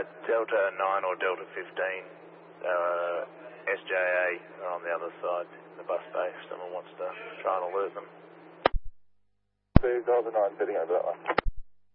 Delta 9 or Delta 15, SJA are on the other side, the bus bay, if someone wants to try and alert them. Delta 9 heading over that one.